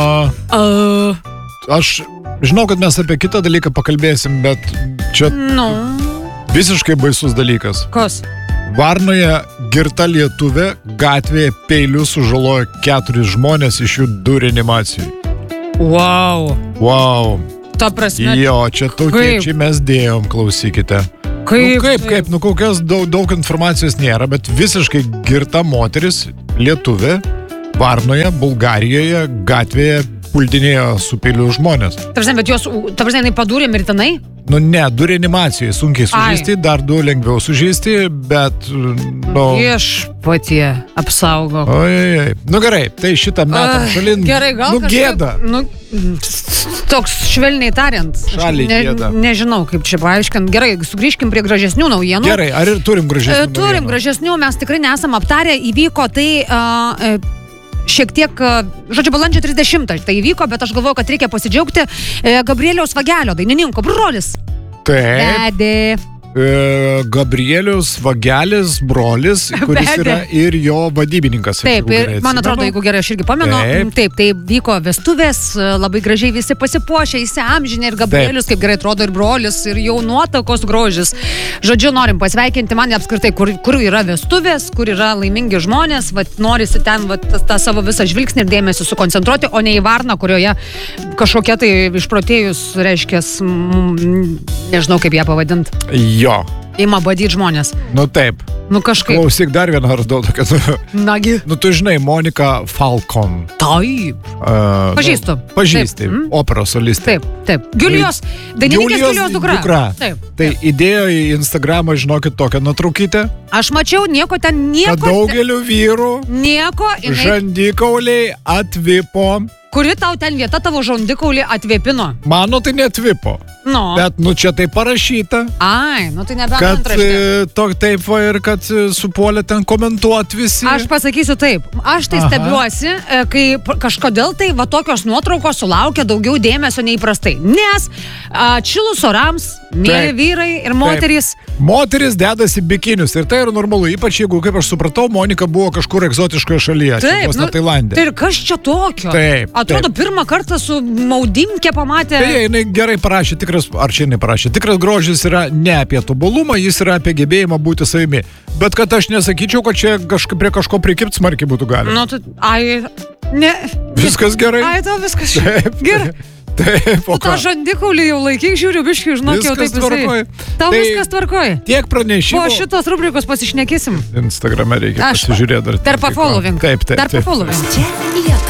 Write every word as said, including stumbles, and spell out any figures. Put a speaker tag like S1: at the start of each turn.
S1: Uh.
S2: Aš žinau, kad mes apie kitą dalyką pakalbėsim, bet čia
S1: No.
S2: visiškai baisus dalykas.
S1: Kas?
S2: Varnoje girta lietuvė gatvėje peiliu sužalojo keturis žmonės, iš jų du reanimacijai.
S1: Wow.
S2: Wow.
S1: Ta prasme.
S2: Jo, čia tautiečiai mes dėjom, klausykite.
S1: Kaip?
S2: Nu kaip, kaip, nu kokios daug, daug informacijos nėra, bet visiškai girta moteris, lietuvė, Varnoje, Bulgarijoje, gatvėje puldinėjo su peiliu žmonės.
S1: Ta prasme, bet jos, ta prasme, jinai padūrė mirtinai?
S2: Nu ne, du reanimacijai, sunkiai sužeisti, Ai. dar du lengviau sužeisti, bet, nu...
S1: Viešpatie, apsaugo.
S2: Ojej, nu gerai, tai šitą metą uh, šalin...
S1: Gerai, gal
S2: nu gėda.
S1: Nu, toks švelniai tariant.
S2: Šaliai
S1: ne,
S2: gėda.
S1: Nežinau, kaip čia paaiškint. Gerai, sugrįžkim prie gražesnių naujienų.
S2: Gerai, ar ir turim gražesnių
S1: naujienų? Turim gražesnių, mes tikrai nesam aptarę, įvyko tai... Uh, uh, Šiek tiek, žodžiu, balandžio trisdešimtą tai įvyko, bet aš galvoju, kad reikia pasidžiaugti. Gabrieliaus Vagelio, dainininko brolis.
S2: Taip.
S1: Vedė.
S2: E, Gabrielius Vagelis, brolis, kuris Vedė. yra ir jo vadybininkas.
S1: Taip, ir man atrodo, jeigu gerai, aš irgi pamenu. Taip, taip tai vyko vestuvės, labai gražiai visi pasipuošę, įsiamžinę ir Gabrielius, taip. kaip gerai atrodo, ir brolis, ir jau nuotakos grožis. Žodžiu, norim pasveikinti man apskritai, kur, kur yra vestuvės, kur yra laimingi žmonės, vat, norisi ten vat, tą savo visą žvilgsnį ir dėmesį sukoncentruoti, o ne į Varną, kurioje kažkokia tai išprotėjus, reiškia, nežinau kaip ją pavadinti.
S2: Jo.
S1: Ima badyti žmonės.
S2: Nu taip.
S1: Nu kažkaip.
S2: Klausyk dar vieną ar daug tokia.
S1: Nagi.
S2: Nu tu žinai, Monika Falcon.
S1: Taip.
S2: Uh,
S1: Pažįstu.
S2: Nu, pažįsti.
S1: Taip.
S2: Operos solistė.
S1: Taip, taip. Giulijos, dainininkės Giulijos dukra. dukra. Taip.
S2: Tai taip. Įdėjo į Instagramą, žinokit, tokią nuotraukytę.
S1: Aš mačiau, nieko ten, nieko.
S2: Kad daugeliu vyrų.
S1: Nieko. Jinai...
S2: Žandikauliai atvipo.
S1: Kuri tau ten vieta tavo žandikaulį atvėpino?
S2: Mano tai neatvipo.
S1: No.
S2: Bet, nu, čia tai parašyta.
S1: Ai, nu tai nebent
S2: kad
S1: antraštė.
S2: To, taip va ir kad supuolė ten komentuot visi.
S1: Aš pasakysiu taip. Aš tai Aha. stebiuosi, kai kažkodėl tai va tokios nuotraukos sulaukia daugiau dėmesio neįprastai. Nes atšilus orams, mėly vyrai ir moterys.
S2: Taip. Moteris dedasi bikinius ir tai yra normalu. Ypač jeigu, kaip aš supratau, Monika buvo kažkur egzotiškoje šalyje.
S1: Taip,
S2: nu, Tailandė.
S1: Tai ir kas čia tokio?
S2: Taip.
S1: Atrodo,
S2: taip.
S1: pirmą kartą su maudimke pamatė.
S2: Tai jinai gerai parašė, tikras, ar čia jinai parašė, tikras grožis yra ne apie tobulumą, jis yra apie gebėjimą būti savimi. Bet kad aš nesakyčiau, kad čia kažka, prie kažko prikipt smarkiai būtų galima.
S1: Nu, tu, ai, ne.
S2: Viskas gerai.
S1: Ai, tau viskas
S2: taip,
S1: gerai.
S2: Taip, o
S1: tu tą žandikaulį jau laikyk, žiūriu, biškai, žinok, jau taip visai. Tau tai viskas tvarkoj.
S2: Tiek pranešimų.
S1: Po šitos rubrikos pasišnekėsim.
S2: Instagrame reikia aš pasižiūrėti dar.
S1: Dar pafollowing.
S2: Taip, taip.
S1: Dar pafollowing.
S2: Čia